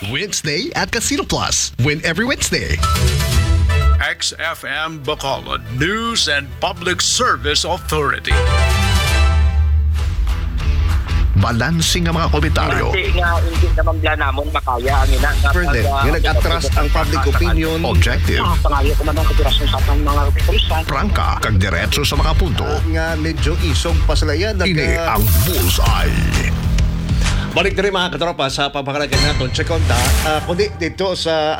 Wednesday at Casino Plus. Win every Wednesday. XFM Bacolod News and Public Service Authority. Balansing ang mga komentaryo. Kasi nga, hindi naman bla namon makaya ang ina. Further, nga nag-atras ang public opinion. Objective. Pangayo ko naman kagirasan sa atang mga opisan. Prangka, kag diretso sa mga punto. Nga medyo isog pa sila yan. Ini ang Bullseye. Balik na rin mga katropa sa pamahalagan natin. Check on that. Kundi dito sa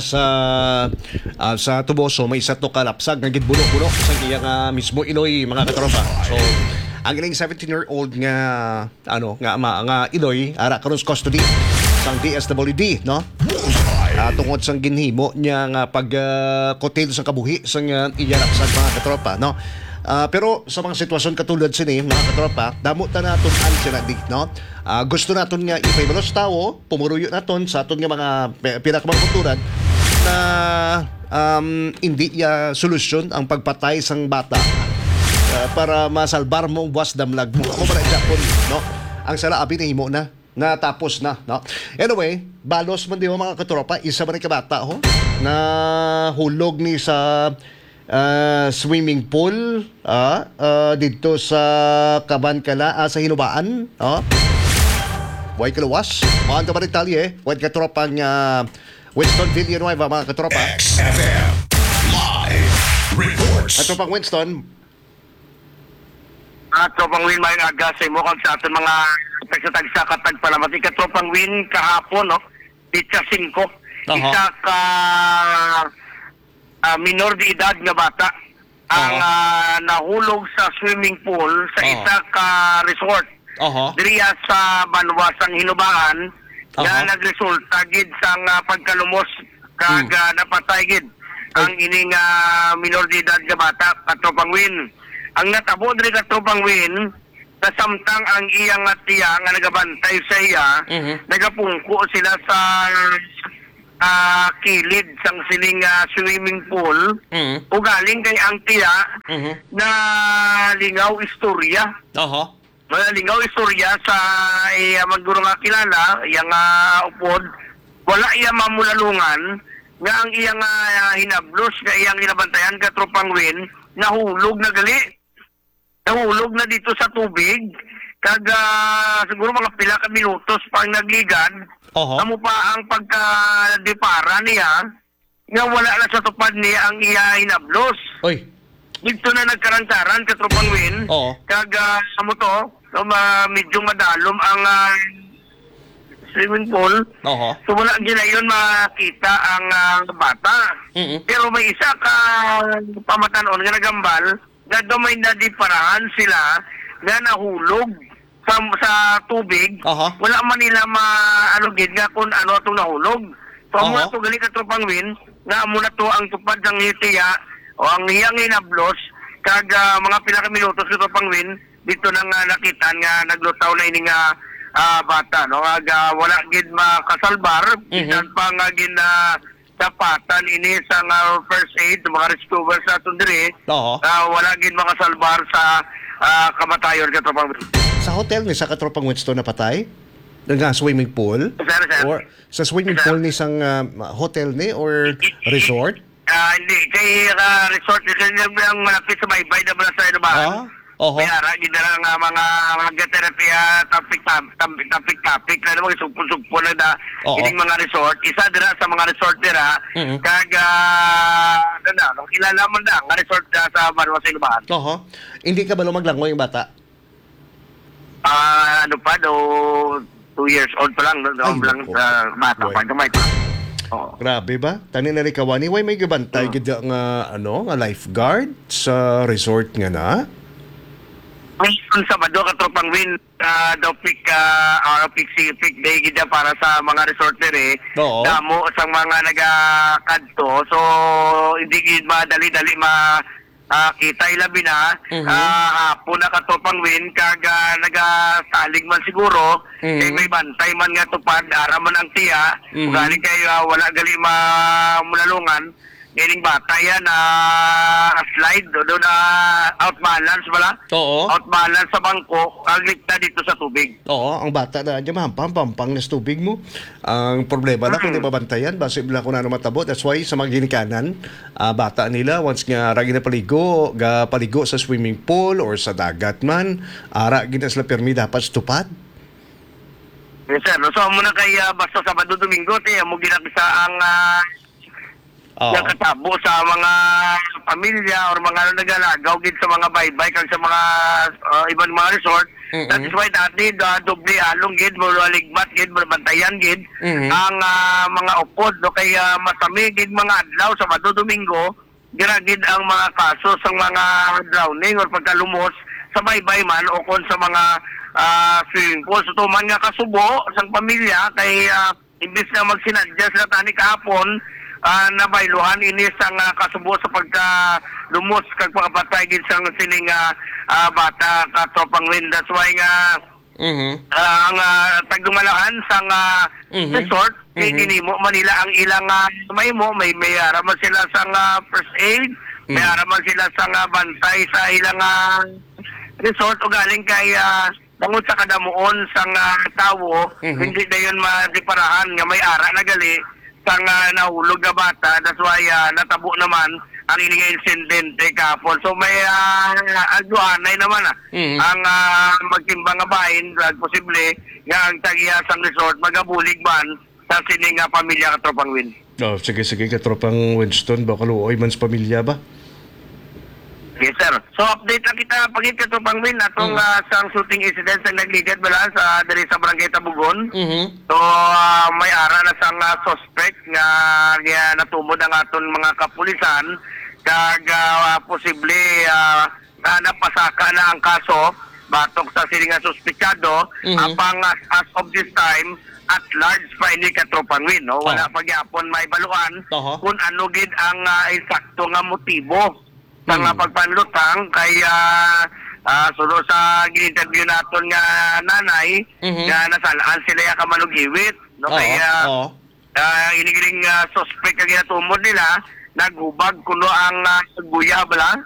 sa Tuboso may isa to kalapsag nga gidbulo-bulo sa iyang mismo Iloy mga katropa. So ang ilang 17-year-old nga nga Iloy ara karon sa custody sang DSWD no. Tungod sang ginhimo niya nga pag-kotel sa kabuhi sang iya lapsag mga katropa no. Pero sa mga sitwasyon katulad sini mga katropa, damo ta naton an sila di no. Gusto naton nga ipaybalos tawo, pumuruyo naton sa aton nga mga pinakamangkuturan na hindi solusyon ang pagpatay sang bata para masalbar mo ang buwas damlag mo. Ako para Japon no. Ang sala abi na himo na natapos na no. Anyway, balos man di mga katropa, isa man ka bata ho na hulog ni sa swimming pool dito sa Kabankala sa Hinubaan Way kalawas mga ka detalye way katropang Winston Villanueva mga katropa XFM Live Reports. Katropang Winston Tropang win may aga sa imo kag sa aton mga tagsatagsa katagpalamati katropang win kahapon no. Pitsa 5. Isa ka minor de edad nga bata ang nahulog sa swimming pool sa isa ka resort diriya sa Banwasang Hinubaan nga nagresulta gid sang pagkalumos kag napatay gid ang ining minor de edad nga bata katropang win. Ang natabo diri katropang win nasamtang ang iyang tiya nga nagabantay sa iya nagapungko sila sa kilid sang siling swimming pool o galing kay ang tiya na lingaw istorya. Lingaw istorya sa maguro nga kilala, iyang upod, wala iya mamulalungan nga ang iyang hinablos nga iyang hinabantayan katropang win, nahulog na gali. Nahulog na dito sa tubig, kag siguro mga pila ka minutos pang nagligad. Amo pa ang pagka-depara niya nga wala na sa tupad niya ang iya hinablos. Oy. Dito na nagkarantaran katropang win. Kag amo to, medyo madalom ang swimming pool. So wala ginayon makita ang bata. Pero may isa ka pamatanon nga nagambal na dumay na diparahan sila nga nahulog sa tubig, wala man nila maalugid nga kung ano itong nahulog. So, muna ito gali katropang win, nga muna to ang tupad ng hitiya o ang hiyang hinablos, kag mga pinakaminutos katropang win, dito nang nakita nga naglutaw na ining bata. No? Wala gid makasalbar, bisan pa nga tapatan ini sa first aid, mga rescuers sa aton diri, wala gid makasalbar sa kamatayon katropang win. Sa hotel ni sa katropang Winston na patay? Nga swimming pool? Sir. Or sa swimming pool ni sang hotel ni or resort? Hindi. Kay resort ni yung malapit sa baybay na sa Hinubaan. Kaya gina lang mga therapy topic na naman sugpo na ining mga resort. Isa dira sa mga resort dira. Kag kilala mo na nga resort sa Banwasang Hinubaan. Hindi ka ba lumaglangoy yung bata? Ano pa, 2 years old pa lang. Bata pa, gamay pa. Grabe ba? Tani na rin kawani, may gabantay gida nga, nga lifeguard sa resort nga na? Ngayon Sabado katropang win pick day gida para sa mga resort nire. Damo sa mga nagakadto. So hindi gid madali-dali kita ilabi na hapon na katropang win kag nagasalig man siguro kay may bantay man nga tupad ara man ang tiya galing kay wala gali mulalungan Galing bata yan, slide, doon outbalance wala? Oo. Outbalance sa bangko, aglikta dito sa tubig. Oo, ang bata na dyan, pampang na sa tubig mo. Ang problema na kung di mabantayan, base bila ko na matabo. That's why sa mga ginikanan, bata nila, once nga ragi na paligo sa swimming pool or sa dagat man, ara gina sila permi dapat stupad. Yes, sir. So, muna kay basta Sabado Domingo, mo ginapisa ang yung katabo sa mga pamilya or mga nagalagaw gid sa mga baybay kag sa mga ibang mga resort. That is why dati doble along gid mo ligmat gid bantayan gid ang mga upod no kay masami gid mga adlaw sa Sabado Domingo gira gid ang mga kaso sa mga drowning or pagkalumos sa baybay man o kon sa mga swimming pool. So tuman nga kasubo sang pamilya kay imbis na magsinadya sila tani kahapon nabailuhan ini sang kasubo sa pagkalumos kag pagpatay gid sang sining bata katropang wind. That's why nga ang tagdumalahan sang resort kay dinimo Manila ang ilang may araman sila sang first aid, may araman sila sang bantay sa ilang resort o galing kay bangod sa kadamuon sang tawo hindi dayon madiparahan nga may ara na gali sang nahulog na bata. That's why natabo naman ang ining insidente kapon. So may agduhanay naman ang magtimbang nga bahin posible nga ang tagiya sang resort magabulig man sa sining pamilya katropang win. Oh, sige katropang Winston, baka luoy man sa pamilya ba? Yes, sir. So, update lang kita pagit katropang win atong sang shooting incident ang nagligad bala sa diri sa Barangay Tabugon. So, may ara na sang suspect nga natumod ang aton mga kapulisan kag posible napasaka na ang kaso batok sa sining suspechado apang as of this time at large pa ini katropang win no wala pa gyapon may baluan kung ano gid ang eksakto nga motibo sa pagpanlutang kay sulo sa gi-interview naton nga nanay nga nasalaan sila ya kamalugiwit no kaya inigiling suspect nga ginatumod nila naghubag kuno ang guya bala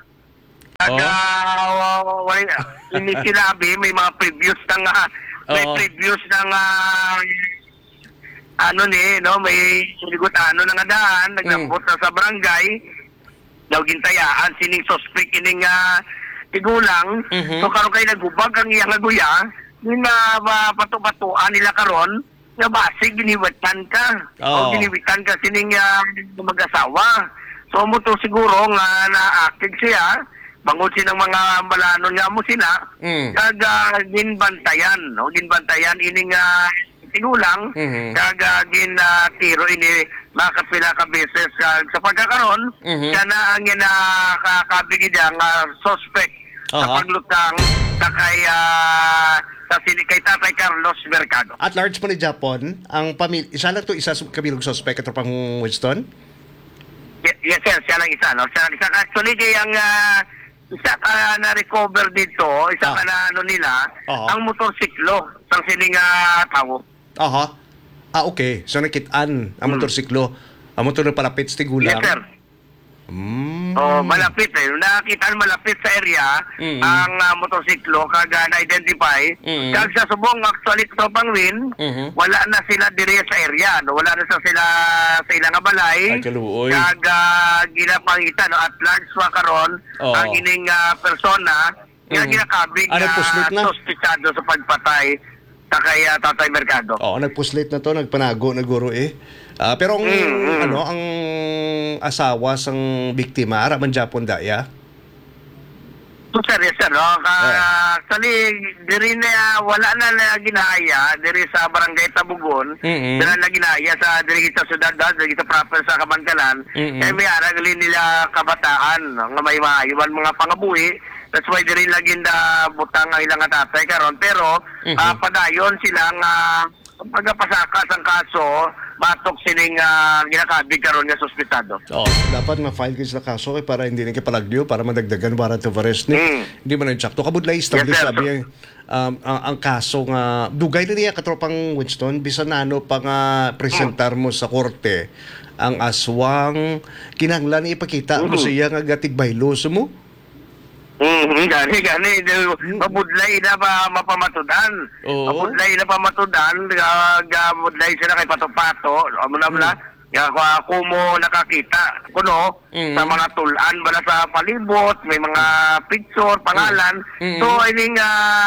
ini sinabi may mga previous ng may sinigot nga daan naglambot na sa barangay daw gintayaan sining suspect ining tigulang so karon kay naghubag ang iyang guya na pato-patuan nila karon nga base giniwitan ka o giniwitan ka sining mag-asawa. So mo to siguro nga naaktig siya bangod sinang mga balanon nga mo sila kag ginbantayan ining tigulang kag tiro ini makapila ka beses sa pagkakaroon kana ang nakakabigid ang suspect sa paglutang kay kay Tatay Carlos Mercado. At large pa ni Japon, ang pamilya, isa lang to isa kabilog suspect at pang Winston? Yes, sir. Siya lang isa. No? Actually, kaya ang isa ka na-recover dito, isa ka na nila, ang motorsiklo sa sining tao. Okay. So nakitaan ang motorsiklo. Ang motor na palapit sa tigulang. Yes, sir. Malapit nakita malapit sa area ang motorsiklo kag na-identify kag sa subong actually tropang win wala na sila dire sa area wala na sila sa ilang balay kag ginapangita at large wa karon ang ining persona nga ginakabig suspechado sa pagpatay sa kay Tatay Mercado. Nagpuslit na to, nagpanago na guro pero ang asawa sang biktima ara man Japon daya. So sir, yes sir. Actually, diri na wala na ginahaya diri sa Barangay Tabugon. Diri na ginahaya sa diri sa syudad, diri sa province sa Kabankalan. Kay may aragali nila kabataan nga may maiwan mga pangabuhi. That's why diri lagi na butang ang ilang tatay karon pero padayon silang pagpasaka sang kaso batok sining ginakabig karon nga suspitado. Dapat ma-file kayo sa kaso para hindi na kipalagyo para madagdagan warrant of arrest ni. Hindi man eksakto. Kabud na establish Yes, sir. sabi ang kaso nga dugay na niya katropang Winston bisan na ano pa nga presentar mo sa korte ang aswang kinahanglan ipakita mo siya nga gatigbaylo mo. Gani. Mabudlay na pa mapamatudan. Oo. Mabudlay na pamatudan. Mabudlay sila kay Pato-Pato. Amo na mula. Kumo nakakita. Kuno, sa mga tulan, bala sa palibot, may mga picture, pangalan. So, ining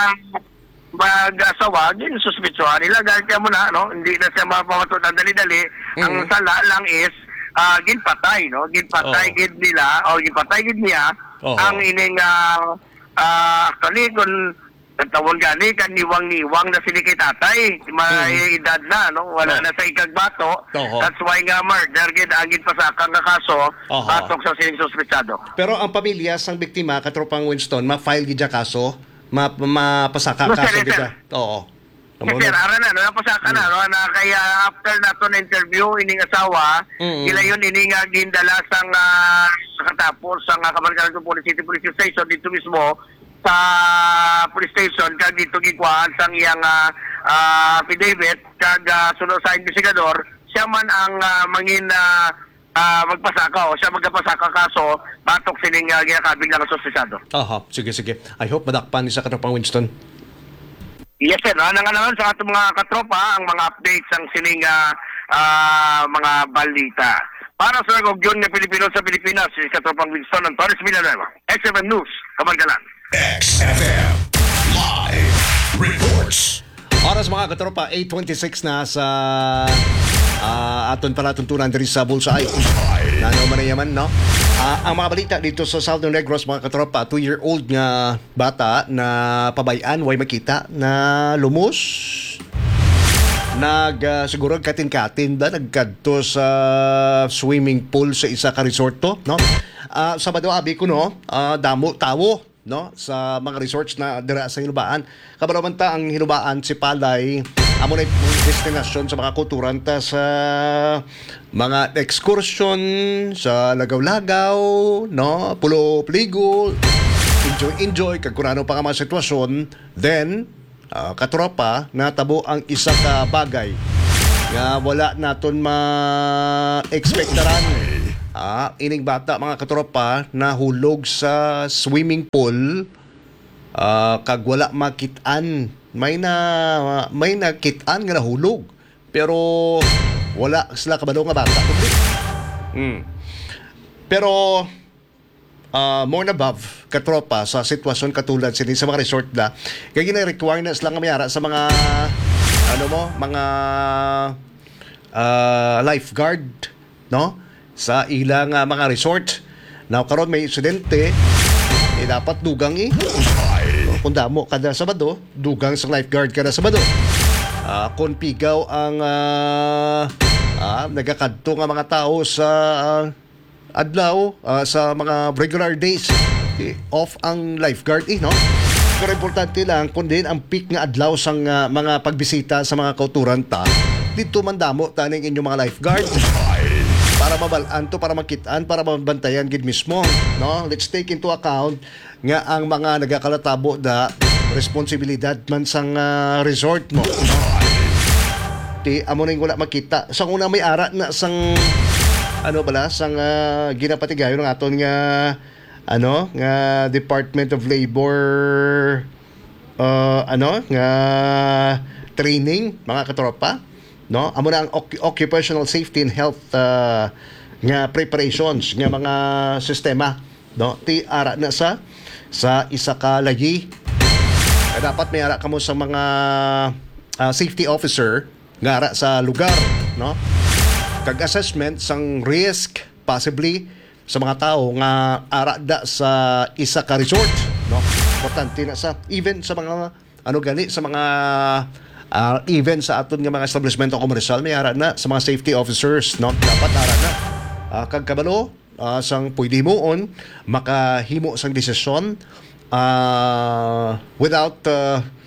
mag-asawa, suspitsuhan nila. Dahil kaya mo na, no? Hindi na siya mapamatudan dali-dali. Ang sala lang is, ginpatay, no? Ginpatay gid nila, o ginpatay gid niya, ang ining actually kung tawon gani kan niwang-niwang na sila kay tatay, may edad na, no? Wala na sa ikagbato. That's why nga murder gid ang ginpasakang nga kaso batok sa sining suspetsado. Pero ang pamilya sang biktima katropang Winston ma-file gid siya kaso, mapasaka No, kaso sir, gid sir. siya. Oo. Kasi ara na, napasaka na, no? Na kaya after nato na interview, ining asawa, sila yun ining gindala sang katapos sang Kabarangay Police City Police Station dito mismo sa police station kag dito gikuhaan sang iyang affidavit kag sunod sa investigador siya man ang mangin magpasaka o siya magpasaka kaso batok sining ginakabig ng suspetsado. Sige. I hope madakpan ni sa katropang Winston. Yes, sir. Naman sa atong mga katropa ang mga updates ang sining mga balita. Para sa nagogyon ng Pilipino sa Pilipinas, si Katropang Winston Antones Villanueva, XFM News, Kamargalan. XFM Live Reports. Oras mga katropa, 8:26 na sa aton palatuntunan diri sa Bullseye. Nano man yaman, no? Ang mga balita dito sa Southern Negros mga katropa, 2-year-old nga bata na pabayan, way makita na lumos. Siguro katin-katin ba nagkadto sa swimming pool sa isa ka resort to, no? Sabado abi ko, no? Damo tawo, no, sa mga resorts na dira sa Hinubaan. Kabaramanta ang Hinubaan si Palay amo na destinasyon sa mga kulturan ta sa mga excursion sa lagaw-lagaw, no, pulo pligo, enjoy kag kurano pa nga mga sitwasyon. Then katropa natabo ang isa ka bagay nga wala naton ma-expectaran. Ining bata mga katropa nahulog sa swimming pool kag wala makitaan. May nakitaan nga nahulog pero wala sila kabalo nga bata. Pero more na above katropa sa sitwasyon katulad sini sa mga resort na kaya gina-require na sila nga mayara sa mga mga lifeguard, no, sa ilang mga resort. Now karon may insidente dapat dugang kung damo kada Sabado dugang sa lifeguard kada Sabado. Kung pigaw ang nagakadto nga mga tao sa adlaw sa mga regular days off ang lifeguard no. Pero importante lang kung din ang peak nga adlaw sang mga pagbisita sa mga kauturan ta dito man damo taning inyong mga lifeguard para mabalaan to, para makitaan, para mabantayan gid mismo, no. Let's take into account nga ang mga nagakalatabo da responsibilidad man sang resort mo, no? Amo na yung wala makita sa una may ara na sang sang ginapatigayon ng aton nga nga Department of Labor nga training mga katropa, no? Amo na ang occupational safety and health nga preparations nga mga sistema, no? Ti ara na sa isa ka layi. Dapat may ara kamo sa mga safety officer nga ara sa lugar, no? Kag assessment sang risk possibly sa mga tao nga ara da sa isa ka resort, no? Importante na sa even sa mga sa mga even sa aton nga mga establishment komersyal may ara na sa mga safety officers, no? Dapat ara na kag kabalo sang pwede moon makahimo sang desisyon without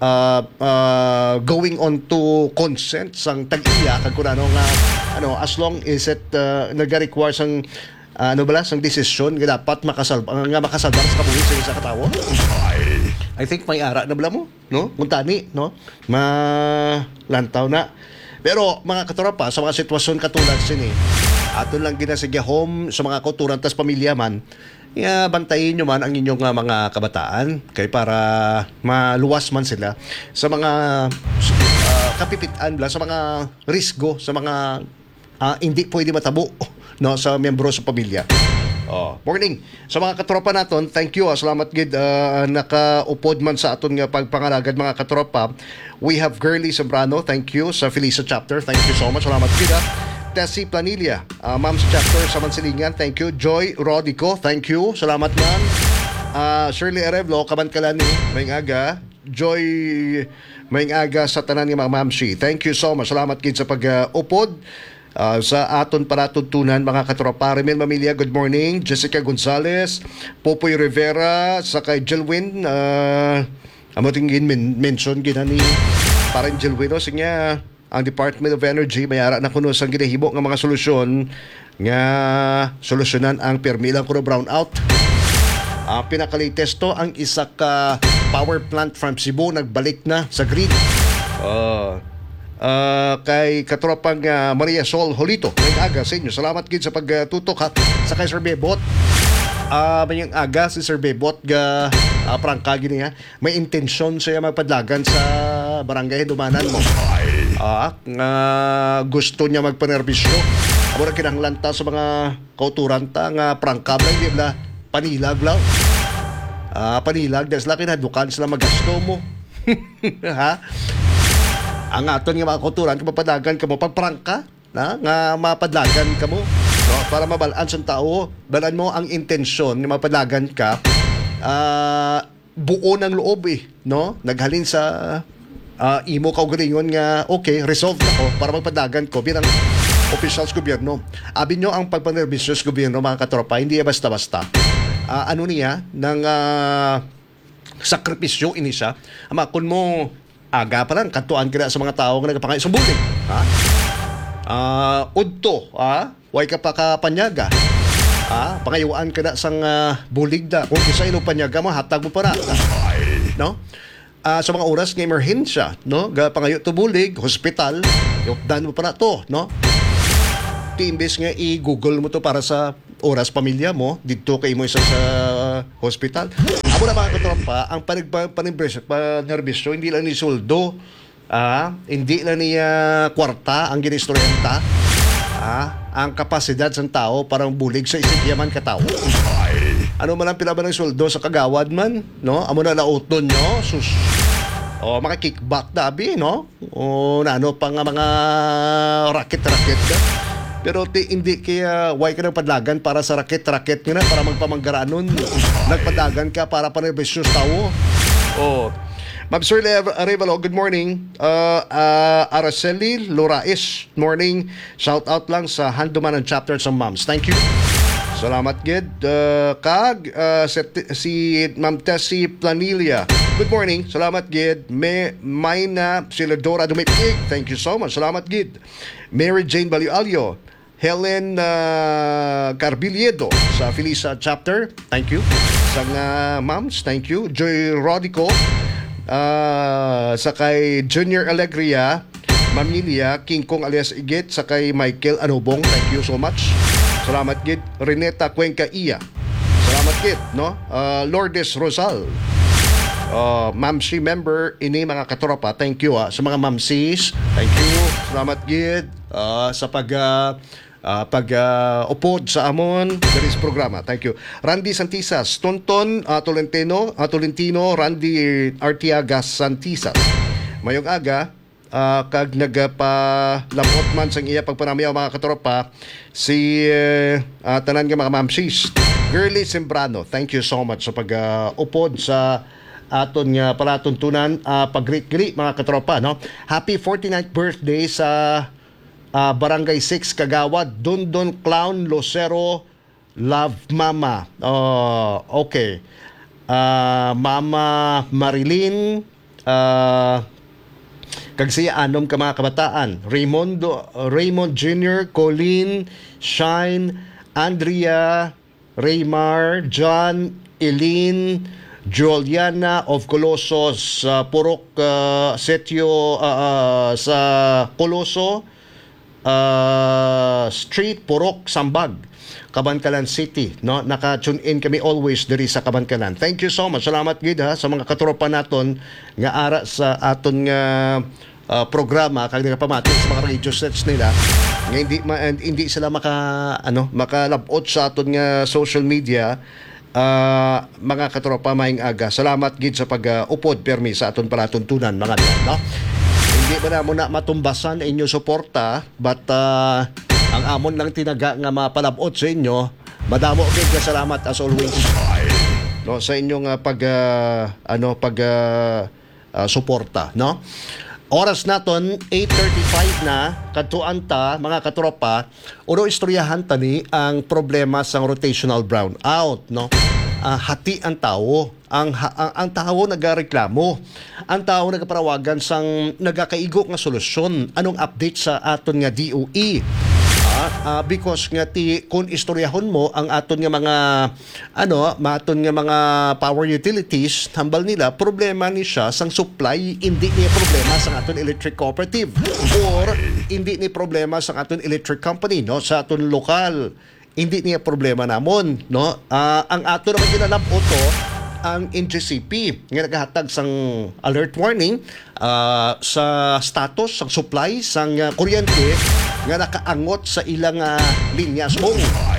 going on to consent sang tag-iya kag kunano nga as long is it nag-require sang sang desisyon nga dapat makasalbar sa kabuhi sa isa ka tawo. I think may ara na bala mo, no? Muntani, no? Lantaw na. Pero mga katropa, sa mga sitwasyon katulad sini, aton lang ginasigahom sa mga kauturan tas pamilya man, bantayin nyo man ang inyong mga kabataan kay para maluwas man sila sa mga kapipitan sa mga risgo, sa mga hindi pwede matabo no sa miyembro sa pamilya. Morning. Sa mga katropa naton, thank you. Salamat gid nakaupod man sa aton nga pagpangalagad mga katropa. We have Girly Sembrano, thank you sa Felisa chapter. Thank you so much. Salamat gid. Tessie Planilla, Mom's chapter sa Mansilingan, thank you. Joy Rodico, thank you. Salamat man. Shirley Arevlo, Kamankalani, may aga. Joy may aga sa tanan nga mga mamsi. Thank you so much. Salamat gid sa pag-upod. Sa aton paratuntunan mga katropa. Remel Mamilya, good morning. Jessica Gonzalez, Popoy Rivera, sa kay Jelwin, amatingin mention ginani parang Jelwin, sinya ang Department of Energy mayara na kuno sang ginahibo nga mga solusyon nga solusyonan ang permilang kuno brownout. Pinaka-latest to ang isa ka power plant from Cebu nagbalik na sa grid. Kay katropang Maria Sol Holito, may aga sa inyo. Salamat gid sa pagtutok sa kay Sir Bebot. Mayang aga si Sir Bebot ga prangka gini may intensyon siya magpadlagan sa barangay Dumanan mo. Gusto niya magpanerbisyo. Amo ra kinahanglan ta sa mga kauturan ta nga prangka lang di bla panilag law. Panilag des laki na dukan sila magasto mo. Ha? Ang aton nga mga kulturan, kapapadagan ka mo, pagprangka, nga mapadlagan ka mo, no? Para mabalaan sa tao, balaan mo ang intensyon nga mapadlagan ka, buo ng loob no? Naghalin sa imo kaugalingon nga, okay, resolve na ko para magpadagan ko bilang officials gobyerno. Abi nyo ang pagpanerbisyos gobyerno, mga katropa, hindi basta-basta. Ano niya, ng sakripisyo ini siya, amakon mo, aga pa lang, kantuan ka sa mga tao nga nagpangay sa bulig. Udto, way ka pa kapanyaga. Pangayuan ka na sang bulig da. Kung isa ilo panyaga mo, hatag mo para. No? Sa mga oras ng emerhensya, no? Pangayo to bulig, hospital, yukdan mo para to, no? Imbes nga i-google mo to para sa oras pamilya mo, dito kay mo isa sa hospital. Amo na mga katropa, ang panerbisyo, hindi lang ni soldo, hindi lang ni kwarta ang ginistroyenta, ang kapasidad ng tao parang bulig sa isigyaman ka tao. Ano man ang pinaban ng soldo sa kagawad man, no? Amo na lauton nyo, mga kickback dabi, no? Ano pang mga racket-racket ka. Pero hindi kaya why ka nang padlagan para sa raket-raket nyo na para magpamanggaraanon. Nagpadagan ka para panerbisyo sa tao. Ma'am Sir Arevalo, good morning. Araceli Lorais, morning. Shout out lang sa Handumanan chapter sa Moms. Thank you. Salamat gid. Si Ma'am Tessie Planilla, good morning. Salamat gid. Mayna Siladora Dumipig, thank you so much. Salamat gid. Mary Jane Balialio, Helen Carbiliedo sa Felisa chapter, thank you. Sa Moms, thank you. Joy Rodico, sa kay Junior Alegria, Mamilia, King Kong alias Igit, sa kay Michael Anubong, thank you so much. Salamat gid. Reneta Cuenca Iya, salamat gid, no? Lourdes Rosal, Mamsi member ini mga katropa, thank you sa mga mamsis, thank you, salamat gid sa upod sa amon garis programa, thank you. Randy Santisas, Tonton Tolentino, Randy Artiaga Santisas, mayong aga, kag nagpalapot man sang iya pagpanamiyaw mga katropa si tanan nga mga mamsis. Girly Sembrano, thank you so much sa pag-upod sa aton nga palatuntunan, pag-greet-greet mga katropa, no? Happy 49th birthday sa Barangay 6 Kagawad, Dondon Clown Lucero, Love Mama. Okay. Mama Marilyn, kag siya anom ka mga kabataan. Raymond Jr., Colleen, Shine, Andrea, Raymar, John, Eileen, Juliana of Colosos, Purok Setio sa Coloso Street, Purok, Sambag, Kabankalan City, no? Naka-tune in kami always diri sa Kabankalan. Thank you so much. Salamat gid ha sa mga katropa naton nga ara sa aton nga programa kag nagapamati sa mga radio sets nila nga hindi sila makalabot sa aton nga social media. Mga katropa maing aga. Salamat gid sa pag-upod permi sa aton palatuntunan mga no. Hindi ba na muna matumbasan inyo suporta but ang amon lang tinaga nga mapalabot sa inyo. Madamo gid ka salamat as always. No sa inyong suporta, no? Oras naton 8:35 na kadtuan ta mga katropa. Uno istoryahan tani ang problema sa rotational brownout, no? Hati ang tao. Ang tao nagareklamo. Ang tao nagaparawagan sang nagakaigo nga solusyon. Anong update sa aton nga DOE? Because nga kung istoryahon mo ang aton nga mga mga power utilities, hambal nila problema ni siya sang supply, hindi niya problema sa aton electric cooperative or hindi ni problema sa aton electric company, no, sa aton lokal. Hindi niya problema namon, no. Ang aton naman ginalab-oto ang NGCP nga naghahatag sang alert warning sa status sang supply sang kuryente nga nakaangot sa ilang linyas mong.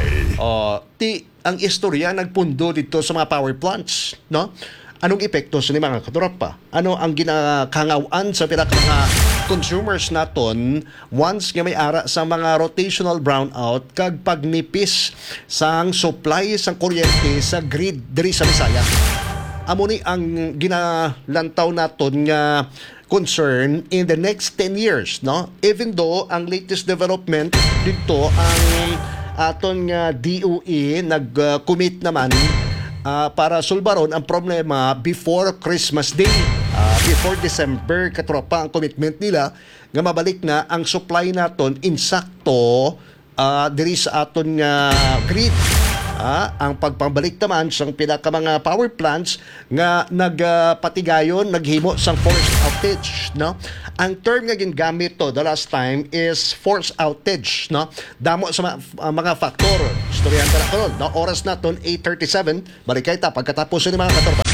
Ang istorya nagpundo dito sa mga power plants, no? Anong epekto sa mga katropa? Ano ang ginakangawaan sa mga consumers naton once nga may ara sa mga rotational brownout kag pagnipis sang supply sang kuryente sa grid diri sa Bisaya? Amo ni ang ginalantaw naton nga concern in the next 10 years, no? Even though ang latest development dito ang aton nga DOE nag-commit naman para sulbaron ang problema before Christmas Day. Before December, katropa ang commitment nila nga mabalik na ang supply naton insakto diri sa aton nga grid. Ang pagpabalik naman sa pinaka mga power plants nga nagpatigayon, naghimo sang forced outage, no? Ang term nga gingamit to the last time is forced outage, no? Damo sa mga faktor. Istoryahan ta na karon, no? Oras naton 8:37. Balik kay ta pagkatapos ni mga katorpa.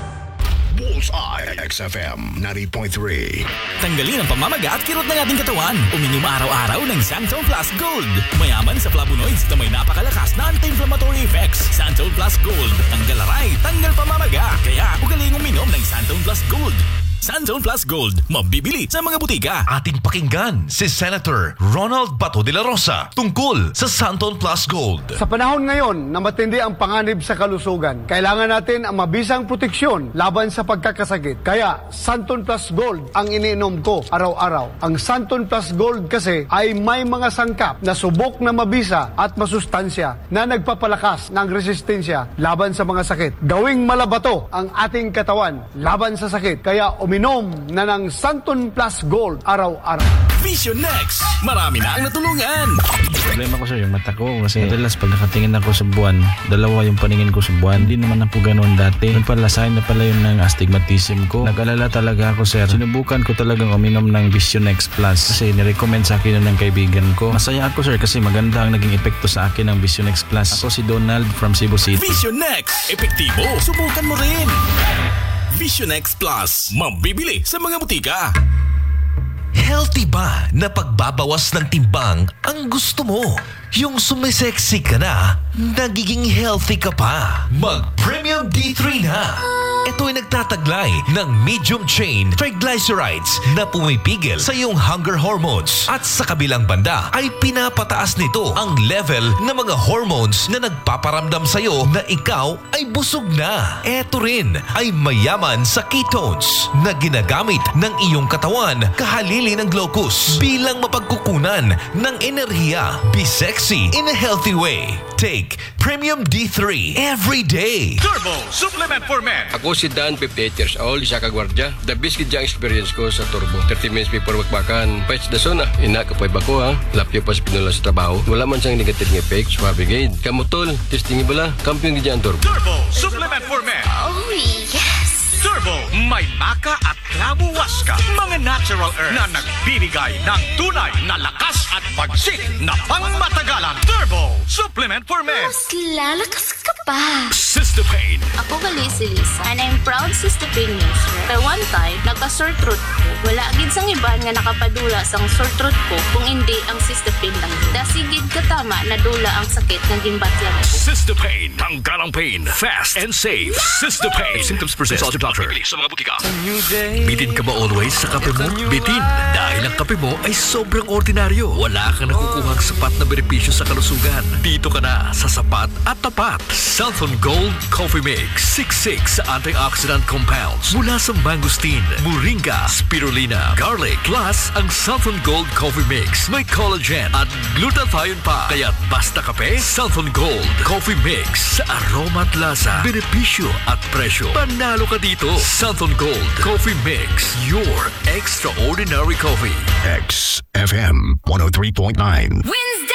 Bullseye XFM 90.3. Tanggalin ang pamamaga at kirot ng ating katawan. Uminom araw-araw ng Santol Plus Gold. Mayaman sa flavonoids na may napakalakas na anti-inflammatory effects. Santol Plus Gold. Tanggal aray, tanggal pamamaga. Kaya ugaling uminom ng Santol Plus Gold. Santol Plus Gold. Mabibili sa mga butika. Ating pakinggan si Senator Ronald Bato de la Rosa tungkol sa Santol Plus Gold. Sa panahon ngayon na matindi ang panganib sa kalusugan, kailangan natin ang mabisang proteksyon laban sa pagkakasakit. Kaya Santol Plus Gold ang iniinom ko araw-araw. Ang Santol Plus Gold kasi ay may mga sangkap na subok na mabisa at masustansya na nagpapalakas ng resistensya laban sa mga sakit. Gawing malabato ang ating katawan laban sa sakit. Kaya uminom na ng Santol Plus Gold araw-araw. Vision Next! Marami na ang natulungan! Problema ko sir, yung mata ko. Kasi madalas pag nakatingin ako sa buwan, dalawa yung paningin ko sa buwan. Hindi naman na po ganoon dati. Yung pala, sign na pala yun ng astigmatism ko. Nag-alala talaga ako sir. Sinubukan ko talagang uminom ng Vision Next Plus. Kasi nirecommend sa akin yun ng kaibigan ko. Masaya ako sir kasi maganda ang naging epekto sa akin ng Vision Next Plus. Ako si Donald from Cebu City. Vision Next! Epektibo! Subukan mo rin! Vision X Plus. Mabibili sa mga butika. Healthy ba na pagbabawas ng timbang ang gusto mo? Yung sumisexy ka na, nagiging healthy ka pa. Mag-Premium D3 na. Ito ay nagtataglay ng medium chain triglycerides na pumipigil sa iyong hunger hormones. At sa kabilang banda ay pinapataas nito ang level ng mga hormones na nagpaparamdam sa iyo na ikaw ay busog na. Ito rin ay mayaman sa ketones na ginagamit ng iyong katawan kahalili ng glucose bilang mapagkukunan ng enerhiya. Be sexy in a healthy way. Take Premium D3 every day. Turbo Supplement for Men. Ako si Dan, 58 years old, isa ka gwardya. The best gid ang experience ko sa Turbo. 30 minutes before magbakan. Pwede da sona. Ina ka pwede ba ko ha? Lapyo pa sa pinula sa trabaho. Wala man siyang negative effect. Swabe gid. Kamutol, testing bala. Kampiyon gid ang Turbo. Turbo Supplement for Men. Oh, yes! Turbo, may maka at klabu waska. Mga natural earth na nagbibigay ng tunay na lakas at pagsik na pangmatagalan. Turbo Supplement for Men. Mas lalakas ka pa. Sister Pain. Ako gali si Lisa, and I'm proud Sister Pain user. Kaya one time, nagka-sore throat ko. Wala agad sang iban nga nakapadula sang sore throat ko kung hindi ang Sister Pain lang. Dasigid katama na dula ang sakit ng gimbatyan ko. Sister Pain. Tanggal ang pain. Fast and safe. Sister Pain. If symptoms persist, consult your doctor. Sa mga butika. Bitin ka ba always sa kape mo? Bitin. Dahil ang kape mo ay sobrang ordinaryo. Wala kang nakukuhang sapat na benepisyo sa kalusugan. Dito ka na sa sapat at tapat. Southern Gold Coffee Mix. 66 antioxidant compounds mula sa mangosteen, moringa, spirulina, garlic. Plus, ang Southern Gold Coffee Mix may collagen at glutathione pa. Kaya basta kape, Southern Gold Coffee Mix. Sa aroma at lasa, benepisyo at presyo. Panalo ka dito. Southern Gold Coffee Mix. Your extraordinary coffee. XFM 103.9. Wednesday!